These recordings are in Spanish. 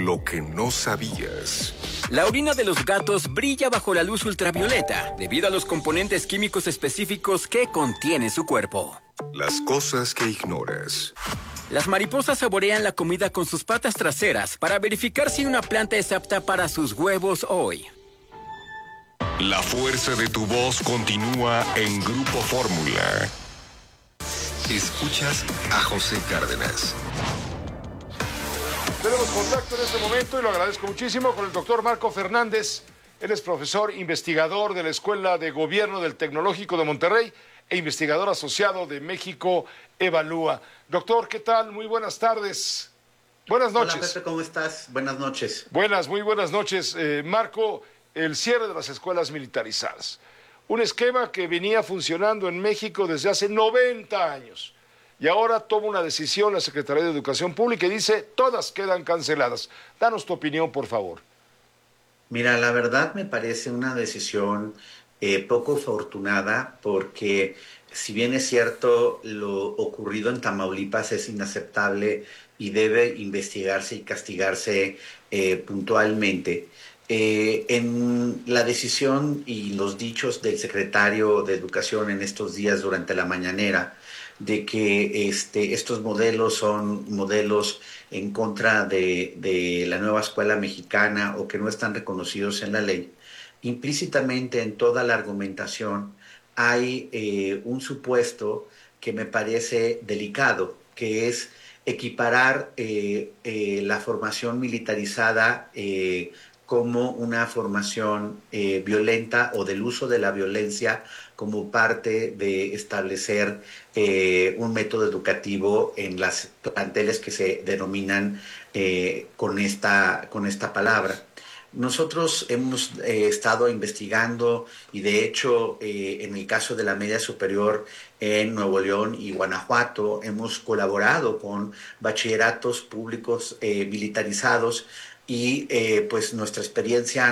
lo que no sabías. La orina de los gatos brilla bajo la luz ultravioleta debido a los componentes químicos específicos que contiene su cuerpo. Las cosas que ignoras. Las mariposas saborean la comida con sus patas traseras para verificar si una planta es apta para sus huevos hoy. La fuerza de tu voz continúa en Grupo Fórmula. Escuchas a José Cárdenas. Tenemos contacto en este momento y lo agradezco muchísimo con el doctor Marco Fernández. Él es profesor investigador de la Escuela de Gobierno del Tecnológico de Monterrey e investigador asociado de México Evalúa. Doctor, ¿qué tal? Muy buenas tardes. Buenas noches. Hola, Pepe, ¿cómo estás? Buenas noches. Muy buenas noches. Marco, el cierre de las escuelas militarizadas. Un esquema que venía funcionando en México desde hace 90 años. Y ahora toma una decisión la Secretaría de Educación Pública y dice, todas quedan canceladas. Danos tu opinión, por favor. Mira, la verdad me parece una decisión poco afortunada porque si bien es cierto lo ocurrido en Tamaulipas es inaceptable y debe investigarse y castigarse puntualmente, en la decisión y los dichos del secretario de Educación en estos días durante la mañanera, de que estos modelos son modelos en contra de la nueva escuela mexicana o que no están reconocidos en la ley, implícitamente en toda la argumentación hay un supuesto que me parece delicado, que es equiparar la formación militarizada como una formación violenta o del uso de la violencia como parte de establecer un método educativo en las planteles que se denominan con esta palabra. Nosotros hemos estado investigando y de hecho en el caso de la media superior en Nuevo León y Guanajuato hemos colaborado con bachilleratos públicos militarizados y pues nuestra experiencia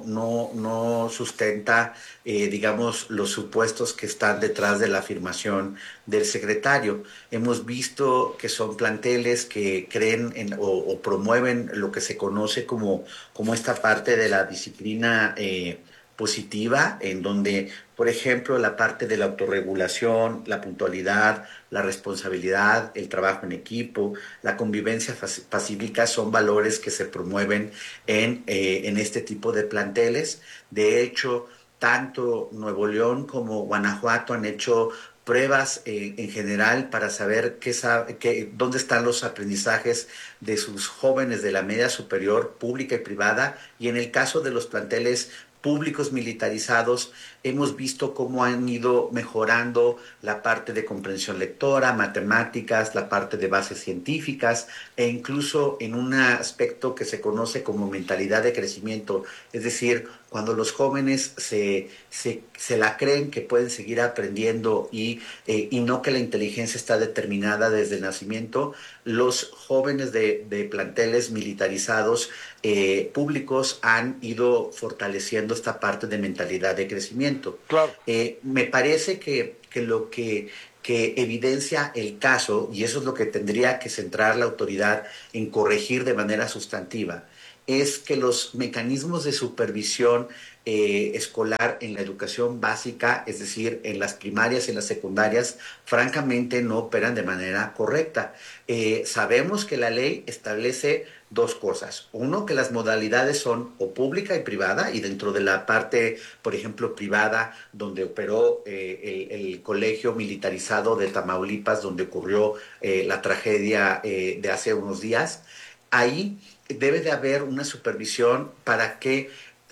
no sustenta, digamos, los supuestos que están detrás de la afirmación del secretario. Hemos visto que son planteles que creen o promueven lo que se conoce como esta parte de la disciplina positiva, en donde, por ejemplo, la parte de la autorregulación, la puntualidad, la responsabilidad, el trabajo en equipo, la convivencia pacífica son valores que se promueven en este tipo de planteles. De hecho, tanto Nuevo León como Guanajuato han hecho pruebas en general para saber dónde están los aprendizajes de sus jóvenes de la media superior, pública y privada, y en el caso de los planteles públicos militarizados, hemos visto cómo han ido mejorando la parte de comprensión lectora, matemáticas, la parte de bases científicas e incluso en un aspecto que se conoce como mentalidad de crecimiento, es decir, cuando los jóvenes se la creen que pueden seguir aprendiendo y no que la inteligencia está determinada desde el nacimiento, los jóvenes de planteles militarizados públicos han ido fortaleciendo esta parte de mentalidad de crecimiento. Claro. Me parece que lo que evidencia el caso, y eso es lo que tendría que centrar la autoridad en corregir de manera sustantiva, es que los mecanismos de supervisión escolar en la educación básica, es decir, en las primarias y en las secundarias, francamente no operan de manera correcta. Sabemos que la ley establece dos cosas. Uno, que las modalidades son o pública y privada, y dentro de la parte, por ejemplo, privada, donde operó el colegio militarizado de Tamaulipas, donde ocurrió la tragedia de hace unos días, ahí debe de haber una supervisión para que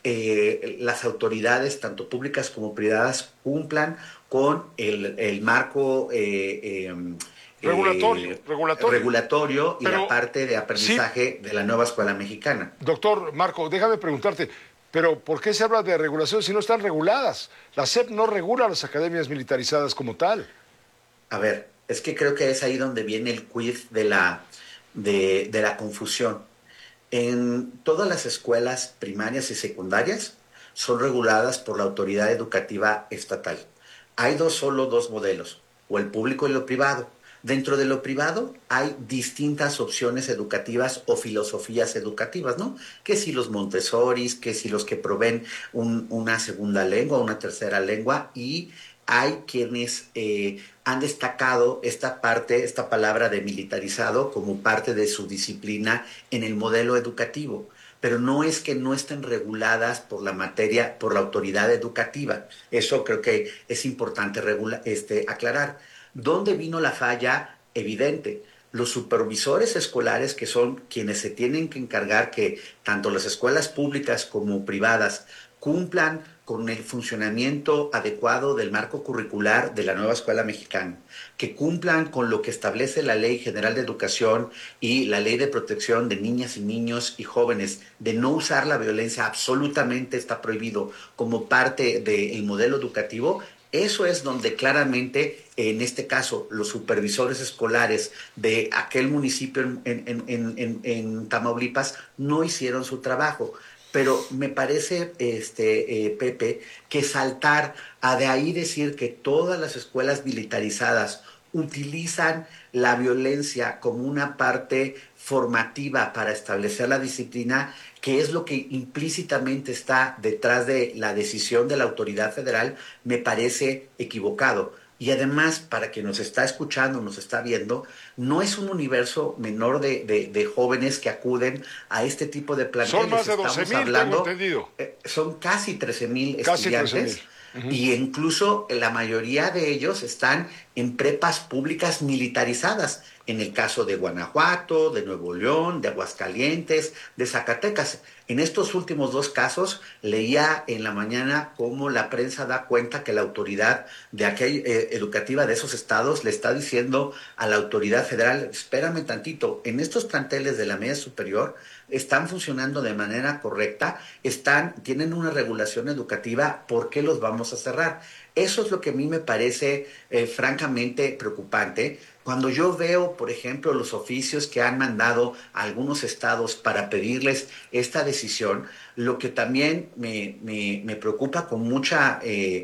las autoridades, tanto públicas como privadas, cumplan con el marco regulatorio y la parte de aprendizaje de la nueva escuela mexicana. Doctor Marco, déjame preguntarte, pero ¿por qué se habla de regulación si no están reguladas? La SEP no regula las academias militarizadas como tal. A ver, es que creo que es ahí donde viene el quiz de la confusión. En todas las escuelas primarias y secundarias son reguladas por la autoridad educativa estatal. Hay solo dos modelos, o el público y el privado. Dentro de lo privado hay distintas opciones educativas o filosofías educativas, ¿no? Que si los Montessoris, que si los que proveen una segunda lengua, una tercera lengua, y hay quienes han destacado esta palabra de militarizado como parte de su disciplina en el modelo educativo. Pero no es que no estén reguladas por la materia, por la autoridad educativa. Eso creo que es importante aclarar. ¿Dónde vino la falla? Evidente. Los supervisores escolares, que son quienes se tienen que encargar que tanto las escuelas públicas como privadas cumplan con el funcionamiento adecuado del marco curricular de la nueva escuela mexicana, que cumplan con lo que establece la Ley General de Educación y la Ley de Protección de Niñas y Niños y Jóvenes, de no usar la violencia, absolutamente está prohibido como parte del modelo educativo. Eso es donde claramente, en este caso, los supervisores escolares de aquel municipio en Tamaulipas no hicieron su trabajo. Pero me parece, Pepe, que saltar a de ahí decir que todas las escuelas militarizadas utilizan la violencia como una parte formativa para establecer la disciplina, que es lo que implícitamente está detrás de la decisión de la autoridad federal, me parece equivocado. Y además, para quien nos está escuchando, nos está viendo, no es un universo menor de jóvenes que acuden a este tipo de planteles. Son más de 12,000, tengo entendido. Son casi 13,000 estudiantes. Y incluso la mayoría de ellos están en prepas públicas militarizadas, en el caso de Guanajuato, de Nuevo León, de Aguascalientes, de Zacatecas. En estos últimos dos casos leía en la mañana cómo la prensa da cuenta que la autoridad educativa de esos estados le está diciendo a la autoridad federal: espérame tantito, en estos planteles de la media superior están funcionando de manera correcta, tienen una regulación educativa, ¿por qué los vamos a cerrar? Eso es lo que a mí me parece francamente preocupante. Cuando yo veo, por ejemplo, los oficios que han mandado a algunos estados para pedirles esta decisión, lo que también me preocupa con mucho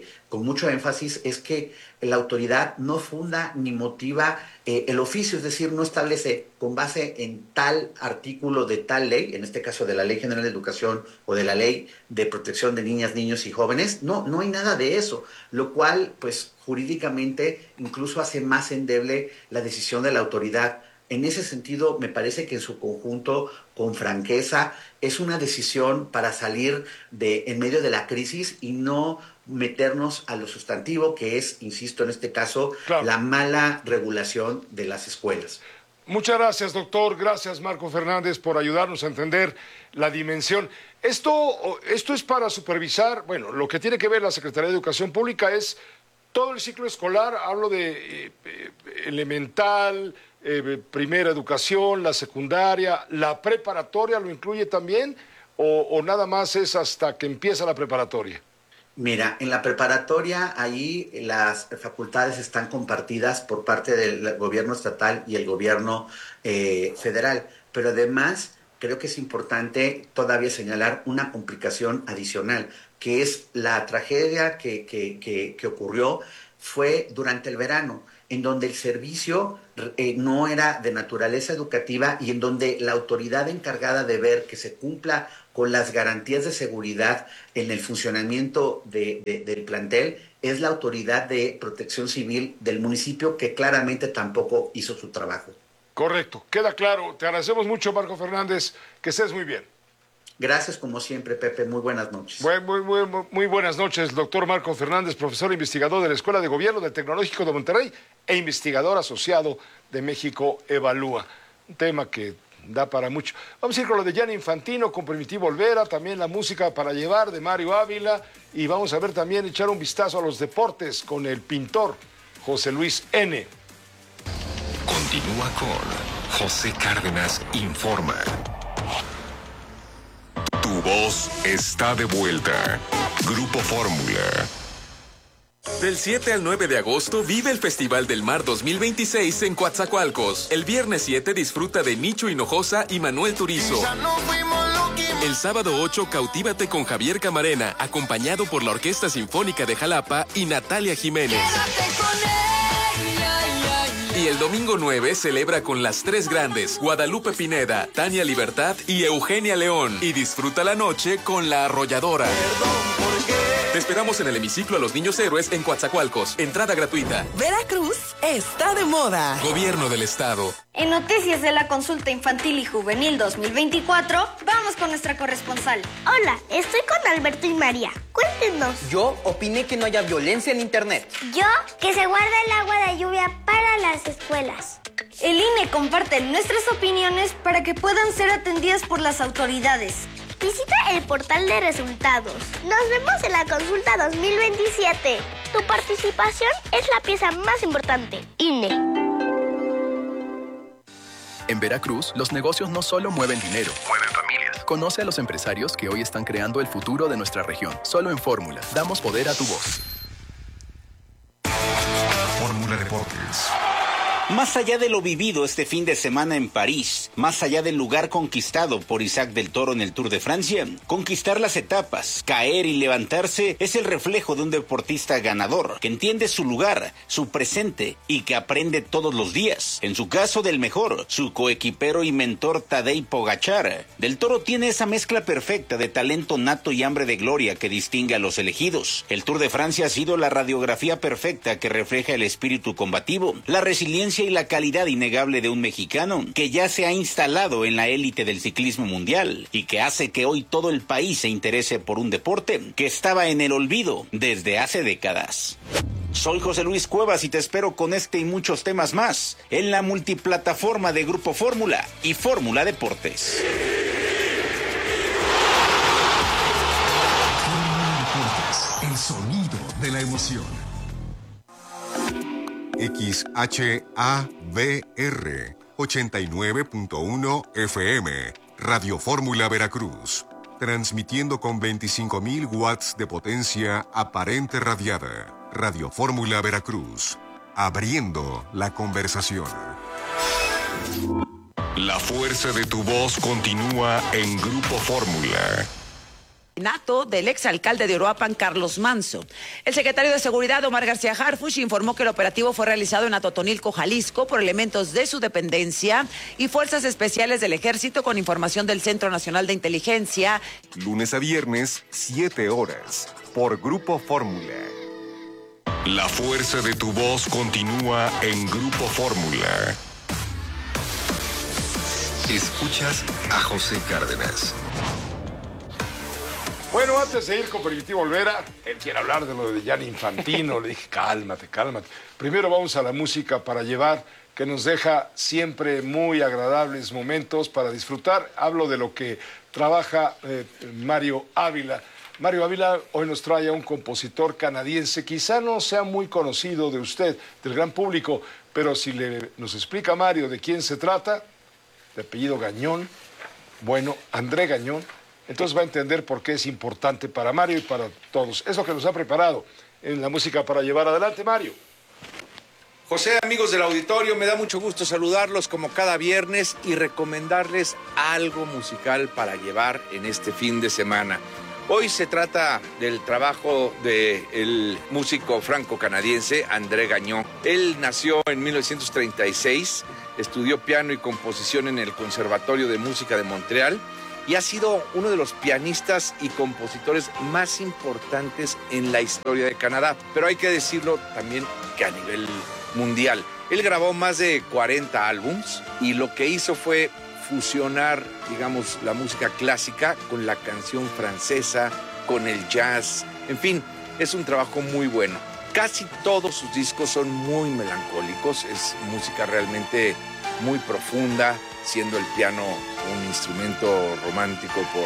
énfasis es que la autoridad no funda ni motiva el oficio, es decir, no establece con base en tal artículo de tal ley, en este caso de la Ley General de Educación o de la Ley de Protección de Niñas, Niños y Jóvenes. No hay nada de eso, lo cual, pues, jurídicamente incluso hace más endeble la decisión de la autoridad. En ese sentido, me parece que en su conjunto, con franqueza, es una decisión para salir en medio de la crisis y no meternos a lo sustantivo, que es, insisto, en este caso, claro, la mala regulación de las escuelas. Muchas gracias, doctor. Gracias, Marco Fernández, por ayudarnos a entender la dimensión. Esto es para supervisar, bueno, lo que tiene que ver la Secretaría de Educación Pública es todo el ciclo escolar. Hablo de elemental, primera educación, la secundaria, la preparatoria, ¿lo incluye también? ¿O nada más es hasta que empieza la preparatoria? Mira, en la preparatoria ahí las facultades están compartidas por parte del gobierno estatal y el gobierno federal, pero además creo que es importante todavía señalar una complicación adicional, que es la tragedia que ocurrió fue durante el verano, en donde el servicio no era de naturaleza educativa y en donde la autoridad encargada de ver que se cumpla con las garantías de seguridad en el funcionamiento del plantel es la autoridad de protección civil del municipio, que claramente tampoco hizo su trabajo. Correcto, queda claro. Te agradecemos mucho, Marco Fernández, que estés muy bien. Gracias, como siempre, Pepe. Muy buenas noches. Muy buenas noches, doctor Marco Fernández, profesor investigador de la Escuela de Gobierno del Tecnológico de Monterrey e investigador asociado de México Evalúa. Un tema que da para mucho. Vamos a ir con lo de Gianni Infantino, con Primitivo Olvera, también la música para llevar de Mario Ávila, y vamos a ver también, echar un vistazo a los deportes con el pintor José Luis N. Continúa con José Cárdenas Informa. Tu voz está de vuelta. Grupo Fórmula. Del 7 al 9 de agosto vive el Festival del Mar 2026 en Coatzacoalcos. El viernes 7 disfruta de Nicho Hinojosa y Manuel Turizo. El sábado 8 cautívate con Javier Camarena, acompañado por la Orquesta Sinfónica de Jalapa y Natalia Jiménez. Y el domingo 9 celebra con las tres grandes, Guadalupe Pineda, Tania Libertad y Eugenia León. Y disfruta la noche con La Arrolladora. Te esperamos en el hemiciclo a los Niños Héroes en Coatzacoalcos. Entrada gratuita. Veracruz está de moda. Gobierno del Estado. En noticias de la consulta infantil y juvenil 2024, vamos con nuestra corresponsal. Hola, estoy con Alberto y María. Cuéntenos. Yo opiné que no haya violencia en internet. Yo, que se guarda el agua de lluvia para las escuelas. El INE comparte nuestras opiniones para que puedan ser atendidas por las autoridades. Visita el portal de resultados. Nos vemos en la consulta 2027. Tu participación es la pieza más importante. INE. En Veracruz, los negocios no solo mueven dinero, mueven familias. Conoce a los empresarios que hoy están creando el futuro de nuestra región. Solo en Fórmula. Damos poder a tu voz. Fórmula Deportes. Más allá de lo vivido este fin de semana en París, más allá del lugar conquistado por Isaac del Toro en el Tour de Francia, conquistar las etapas, caer y levantarse es el reflejo de un deportista ganador, que entiende su lugar, su presente y que aprende todos los días. En su caso del mejor, su coequipero y mentor Tadej Pogačar. Del Toro tiene esa mezcla perfecta de talento nato y hambre de gloria que distingue a los elegidos. El Tour de Francia ha sido la radiografía perfecta que refleja el espíritu combativo, la resiliencia y la calidad innegable de un mexicano que ya se ha instalado en la élite del ciclismo mundial y que hace que hoy todo el país se interese por un deporte que estaba en el olvido desde hace décadas. Soy José Luis Cuevas y te espero con este y muchos temas más en la multiplataforma de Grupo Fórmula y Fórmula Deportes. El sonido de la emoción. XHABR 89.1 FM, Radio Fórmula Veracruz, transmitiendo con 25.000 watts de potencia aparente radiada. Radio Fórmula Veracruz, abriendo la conversación. La fuerza de tu voz continúa en Grupo Fórmula. Nato del exalcalde de Uruapan, Carlos Manso. El secretario de Seguridad, Omar García Harfuch, informó que el operativo fue realizado en Atotonilco, Jalisco, por elementos de su dependencia y fuerzas especiales del Ejército con información del Centro Nacional de Inteligencia. Lunes a viernes, 7 horas, por Grupo Fórmula. La fuerza de tu voz continúa en Grupo Fórmula. Escuchas a José Cárdenas. Bueno, antes de ir con Primitivo Olvera, él quiere hablar de lo de Gianni Infantino. Le dije, cálmate, cálmate. Primero vamos a la música para llevar, que nos deja siempre muy agradables momentos para disfrutar. Hablo de lo que trabaja Mario Ávila. Mario Ávila hoy nos trae a un compositor canadiense, quizá no sea muy conocido de usted, del gran público, pero si nos explica Mario de quién se trata, de apellido Gañón, bueno, André Gañón, entonces va a entender por qué es importante para Mario y para todos. Es lo que nos ha preparado en la música para llevar adelante, Mario. José, amigos del auditorio, me da mucho gusto saludarlos como cada viernes y recomendarles algo musical para llevar en este fin de semana. Hoy se trata del trabajo del músico franco-canadiense André Gañón. Él nació en 1936, estudió piano y composición en el Conservatorio de Música de Montreal y ha sido uno de los pianistas y compositores más importantes en la historia de Canadá. Pero hay que decirlo también que a nivel mundial. Él grabó más de 40 álbums y lo que hizo fue fusionar, digamos, la música clásica con la canción francesa, con el jazz. En fin, es un trabajo muy bueno. Casi todos sus discos son muy melancólicos, es música realmente muy profunda, siendo el piano un instrumento romántico por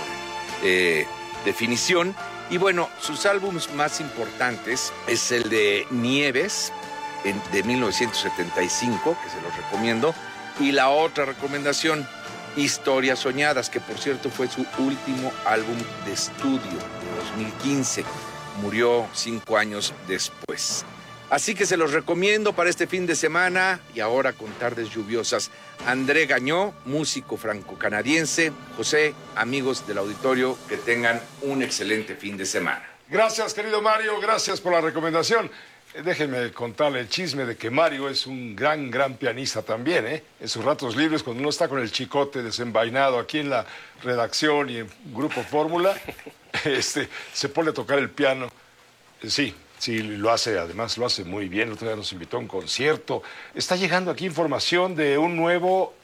definición. Y bueno, sus álbumes más importantes es el de Nieves, de 1975, que se los recomiendo, y la otra recomendación, Historias Soñadas, que por cierto fue su último álbum de estudio de 2015. Murió 5 años después. Así que se los recomiendo para este fin de semana y ahora con tardes lluviosas. André Gañón, músico franco-canadiense. José, amigos del auditorio, que tengan un excelente fin de semana. Gracias, querido Mario, gracias por la recomendación. Déjenme contarle el chisme de que Mario es un gran pianista también, ¿eh? En sus ratos libres, cuando uno está con el chicote desenvainado aquí en la redacción y en Grupo Fórmula, se pone a tocar el piano. Sí, lo hace, además lo hace muy bien. El otro día nos invitó a un concierto. Está llegando aquí información de un nuevo,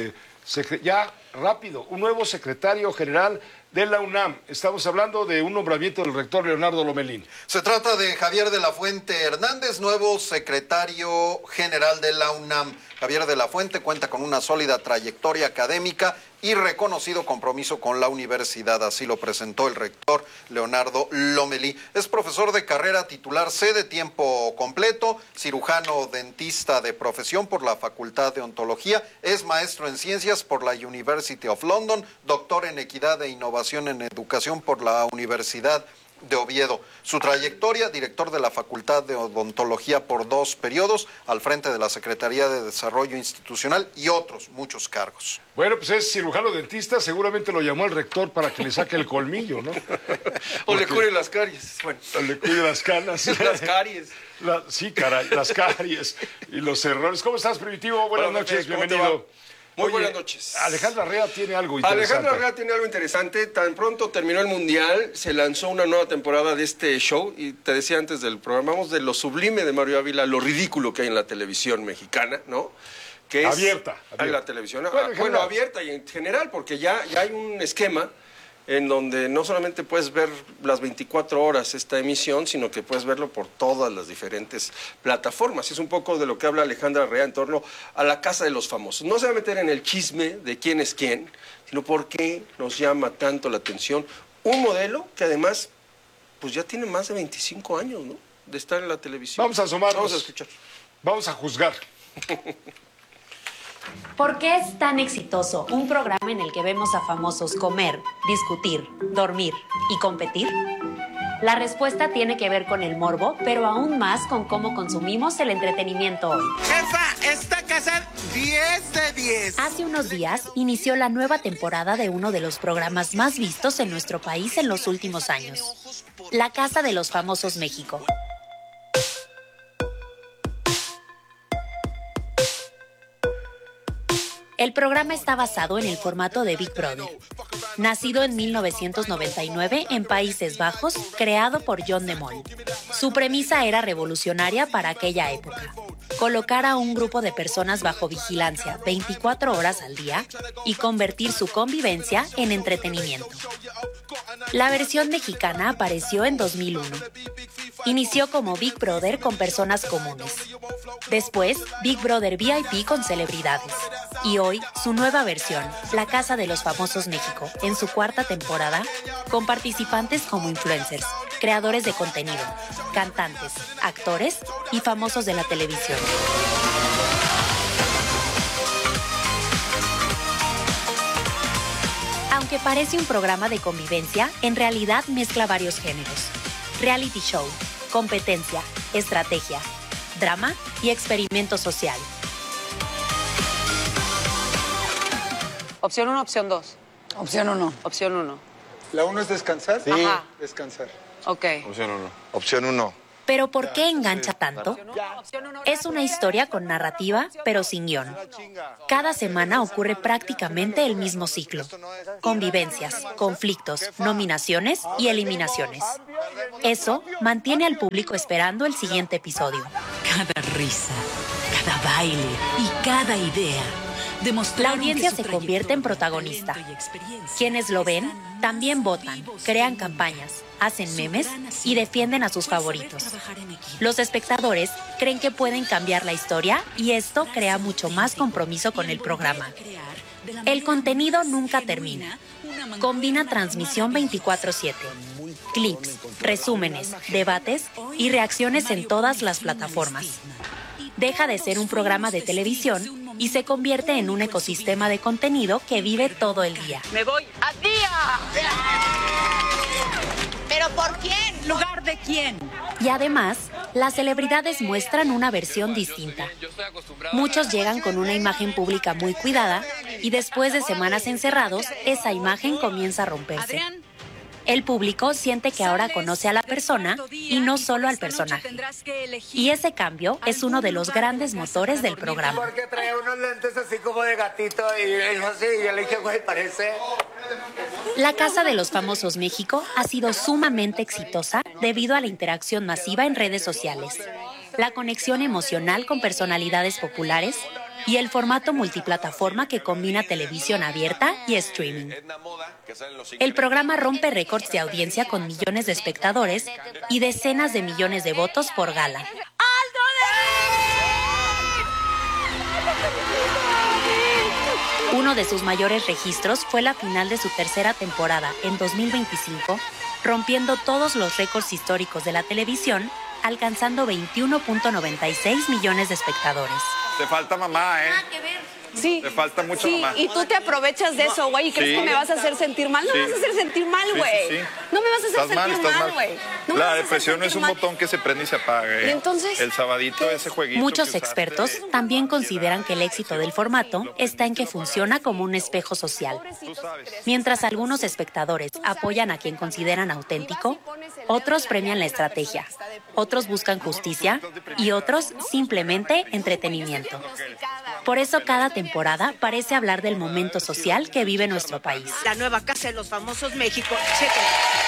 un nuevo secretario general de la UNAM. Estamos hablando de un nombramiento del rector Leonardo Lomelín. Se trata de Javier de la Fuente Hernández, nuevo secretario general de la UNAM. Javier de la Fuente cuenta con una sólida trayectoria académica y reconocido compromiso con la universidad. Así lo presentó el rector Leonardo Lomelí. Es profesor de carrera titular C de tiempo completo, cirujano dentista de profesión por la Facultad de Odontología, es maestro en ciencias por la University of London, doctor en equidad e innovación en educación por la Universidad de Oviedo. Su trayectoria, director de la Facultad de Odontología por 2 periodos, al frente de la Secretaría de Desarrollo Institucional y otros muchos cargos. Bueno, pues es cirujano dentista, seguramente lo llamó el rector para que le saque el colmillo, ¿no? O le cure las caries. Bueno. O le cure las canas. Las caries. Sí, caray, las caries y los errores. ¿Cómo estás, Primitivo? Buenas noches, bienvenido. Muy buenas noches. Alejandra Rea tiene algo interesante. Tan pronto terminó el Mundial, se lanzó una nueva temporada de este show. Y te decía antes del programa, vamos de lo sublime de Mario Ávila, lo ridículo que hay en la televisión mexicana, ¿no? Que es abierta. En la televisión. Bueno, abierta y en general, porque ya hay un esquema en donde no solamente puedes ver las 24 horas esta emisión, sino que puedes verlo por todas las diferentes plataformas. Es un poco de lo que habla Alejandra Rea en torno a la casa de los famosos. No se va a meter en el chisme de quién es quién, sino por qué nos llama tanto la atención un modelo que además pues ya tiene más de 25 años, ¿no?, de estar en la televisión. Vamos a asomarnos. Vamos a escuchar. Vamos a juzgar. ¿Por qué es tan exitoso un programa en el que vemos a famosos comer, discutir, dormir y competir? La respuesta tiene que ver con el morbo, pero aún más con cómo consumimos el entretenimiento hoy. ¡Jefa, esta casa 10 de 10! Hace unos días inició la nueva temporada de uno de los programas más vistos en nuestro país en los últimos años, La Casa de los Famosos México. El programa está basado en el formato de Big Brother. Nacido en 1999 en Países Bajos, creado por John de Mol. Su premisa era revolucionaria para aquella época. Colocar a un grupo de personas bajo vigilancia 24 horas al día y convertir su convivencia en entretenimiento. La versión mexicana apareció en 2001. Inició como Big Brother con personas comunes. Después, Big Brother VIP con celebridades. Y hoy, su nueva versión, La Casa de los Famosos México, en su 4ª temporada, con participantes como influencers, creadores de contenido, cantantes, actores y famosos de la televisión. Aunque parece un programa de convivencia, en realidad mezcla varios géneros: reality show, competencia, estrategia, drama y experimento social. Opción 1, opción 2. Opción 1. Opción 1. ¿La 1 es descansar? Sí. Ajá. Descansar. Ok. Opción 1. Opción 1. ¿Pero por qué engancha tanto? Es una historia con narrativa, pero sin guión. Cada semana ocurre prácticamente el mismo ciclo. Convivencias, conflictos, nominaciones y eliminaciones. Eso mantiene al público esperando el siguiente episodio. Cada risa, cada baile y cada idea. La audiencia se convierte en protagonista. Quienes lo ven también votan, crean campañas, hacen memes y defienden a sus favoritos. Los espectadores creen que pueden cambiar la historia y esto crea mucho más compromiso con el programa. El contenido nunca termina. Combina transmisión 24/7, clips, resúmenes, debates y reacciones en todas las plataformas. Deja de ser un programa de televisión y se convierte en un ecosistema de contenido que vive todo el día. ¡Me voy a día! ¿Pero por quién? ¿Lugar de quién? Y además, las celebridades muestran una versión distinta. Muchos llegan con una imagen pública muy cuidada y después de semanas encerrados, esa imagen comienza a romperse. El público siente que ahora conoce a la persona y no solo al personaje. Y ese cambio es uno de los grandes motores del programa. Porque traía unos lentes así como de gatito y dijo así, y yo le dije, güey, parece... La Casa de los Famosos México ha sido sumamente exitosa debido a la interacción masiva en redes sociales, la conexión emocional con personalidades populares y el formato multiplataforma que combina televisión abierta y streaming. El programa rompe récords de audiencia con millones de espectadores y decenas de millones de votos por gala. Uno de sus mayores registros fue la final de su tercera temporada en 2025, rompiendo todos los récords históricos de la televisión, alcanzando 21.96 millones de espectadores. Te falta mamá, ¿eh? Sí. Te falta mucho mamá. Y tú te aprovechas de eso, güey, y crees que me vas a hacer sentir mal. No me vas a hacer sentir mal, güey. No me vas a hacer sentir mal, güey. La depresión no es un botón que se prende y se apaga. ¿Y entonces? El sabadito, ese jueguito. Muchos expertos también consideran que el éxito del formato está en que funciona como un espejo social. Mientras algunos espectadores apoyan a quien consideran auténtico, otros premian la estrategia, otros buscan justicia y otros simplemente entretenimiento. Por eso cada temporada parece hablar del momento social que vive nuestro país. La nueva Casa de los Famosos México. Chequen.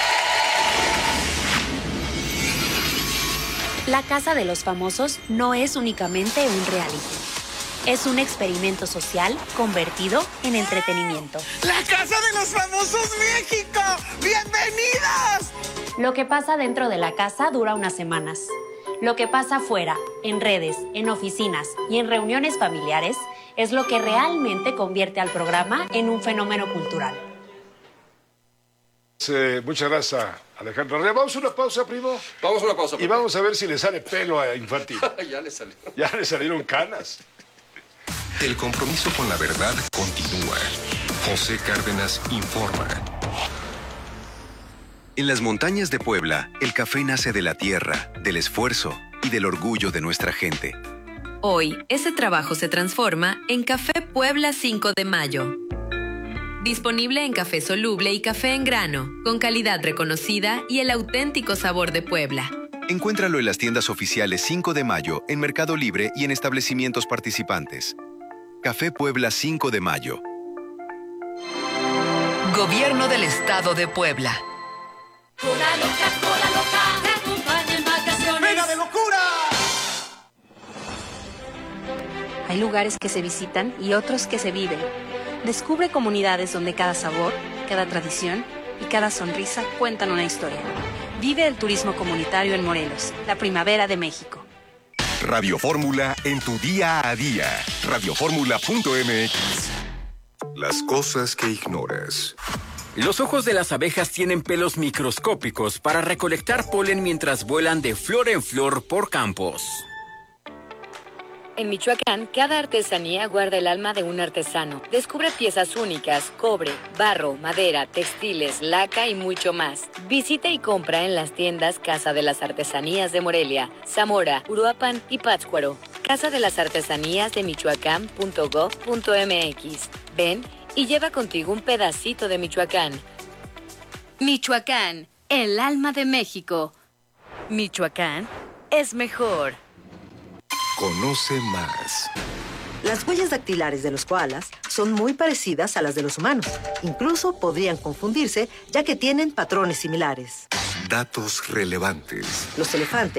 La Casa de los Famosos no es únicamente un reality. Es un experimento social convertido en entretenimiento. ¡La Casa de los Famosos México! ¡Bienvenidos! Lo que pasa dentro de la casa dura unas semanas. Lo que pasa afuera, en redes, en oficinas y en reuniones familiares, es lo que realmente convierte al programa en un fenómeno cultural. Muchas gracias, Alejandro. Vamos a una pausa, primo. Vamos a una pausa. Y vamos a ver si le sale pelo a Infantil. Ya le salió. Ya le salieron canas. El compromiso con la verdad continúa. José Cárdenas informa. En las montañas de Puebla, el café nace de la tierra, del esfuerzo y del orgullo de nuestra gente. Hoy, ese trabajo se transforma en Café Puebla 5 de Mayo. Disponible en café soluble y café en grano, con calidad reconocida y el auténtico sabor de Puebla. Encuéntralo en las tiendas oficiales 5 de Mayo, en Mercado Libre y en establecimientos participantes. Café Puebla 5 de Mayo. Gobierno del Estado de Puebla. Cola loca, te acompaña en vacaciones. ¡Venga de locura! Hay lugares que se visitan y otros que se viven. Descubre comunidades donde cada sabor, cada tradición y cada sonrisa cuentan una historia. Vive el turismo comunitario en Morelos, la primavera de México. Radio Fórmula en tu día a día. Radioformula.mx. Las cosas que ignoras. Los ojos de las abejas tienen pelos microscópicos para recolectar polen mientras vuelan de flor en flor por campos. En Michoacán, cada artesanía guarda el alma de un artesano. Descubre piezas únicas, cobre, barro, madera, textiles, laca y mucho más. Visita y compra en las tiendas Casa de las Artesanías de Morelia, Zamora, Uruapan y Pátzcuaro. Casa de las Artesanías de Michoacán.gov.mx. Ven y lleva contigo un pedacito de Michoacán. Michoacán, el alma de México. Michoacán es mejor. Conoce más. Las huellas dactilares de los koalas son muy parecidas a las de los humanos. Incluso podrían confundirse, ya que tienen patrones similares. Datos relevantes. Los elefantes